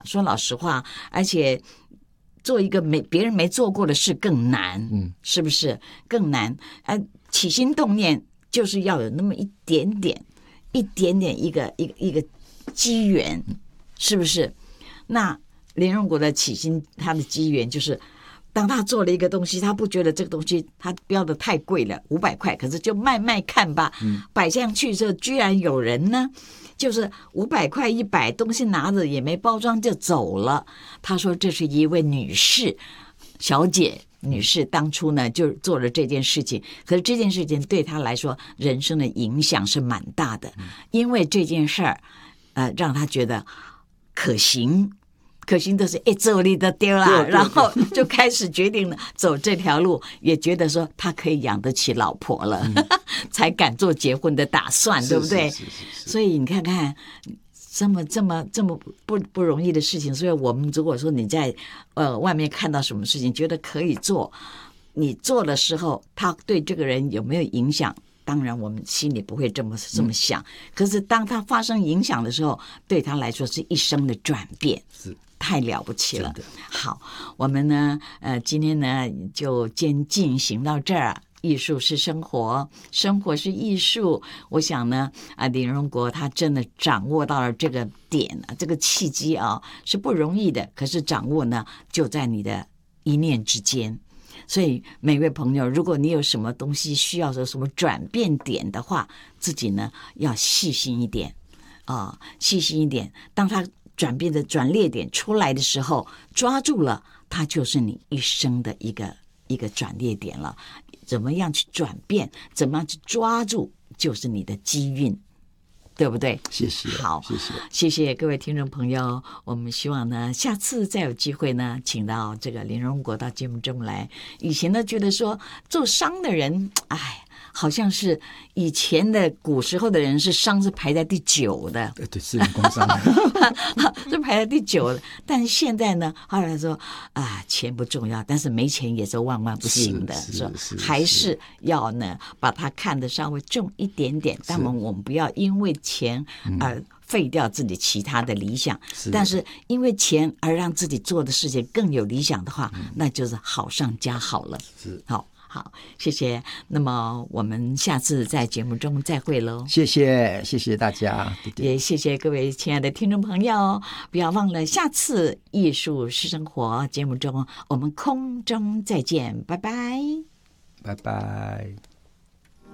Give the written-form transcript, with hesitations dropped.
说老实话，而且做一个别人没做过的事更难，是不是更难？起心动念就是要有那么一点点一个机缘，是不是？那林荣国的起心，他的机缘就是，当他做了一个东西，他不觉得这个东西他标的太贵了，500块，可是就卖看吧。摆上去之后，居然有人呢，就是500块100，东西拿着也没包装就走了。他说这是一位小姐女士，当初呢就做了这件事情，可是这件事情对她来说人生的影响是蛮大的，因为这件事儿，让她觉得可行都是一做力的丢啦，然后就开始决定了走这条路，也觉得说他可以养得起老婆了，才敢做结婚的打算，对不对？所以你看看这么不容易的事情，所以我们如果说你在外面看到什么事情觉得可以做，你做的时候他对这个人有没有影响，当然我们心里不会这么想，可是当他发生影响的时候，对他来说是一生的转变，是太了不起了。好，我们呢今天呢就先进行到这儿。艺术是生活，生活是艺术。我想呢，林荣国他真的掌握到了这个点，这个契机啊是不容易的。可是掌握呢，就在你的一念之间。所以每位朋友，如果你有什么东西需要有什么转变点的话，自己呢要细心一点细心一点。当他转变的转捩点出来的时候，抓住了，它就是你一生的一个转捩点了。怎么样去转变，怎么样去抓住，就是你的机运，对不对？ 谢谢。 好，谢谢各位听众朋友。我们希望呢，下次再有机会呢，请到这个林荣国到节目中来。以前呢，觉得说做商的人，好像是以前的古时候的人是商是排在第9的， 对，私人工商是排在第9的。但是现在呢，后来说钱不重要，但是没钱也是万万不行的，还是要呢把它看得稍微重一点点。但我们不要因为钱而废掉自己其他的理想，但是因为钱而让自己做的事情更有理想的话，那就是好上加好了。好，谢谢。那么我们下次在节目中再会喽。 谢谢大家， 也谢谢各位亲爱的听众朋友。不要忘了下次艺术是生活节目中我们空中再见，拜拜。 拜拜。